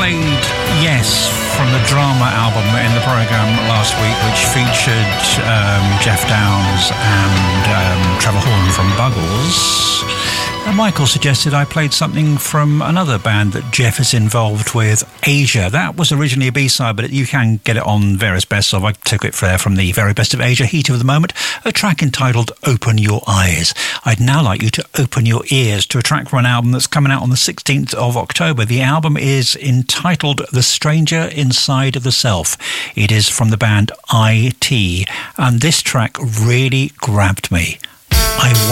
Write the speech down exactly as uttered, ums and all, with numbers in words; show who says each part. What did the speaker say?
Speaker 1: played Yes from the Drama album in the programme last week, which featured um, Jeff Downes and um, Trevor Horn from Buggles. And Michael suggested I played something from another band that Jeff is involved with, Asia. That was originally a B-side, but you can get it on various best of. I took it there from the very best of Asia, Heat of the Moment, a track entitled Open Your Eyes. I'd now like you to open your ears to a track from an album that's coming out on the sixteenth of October. The album is entitled The Stranger Inside of the Self. It is from the band I T, and this track really grabbed me. I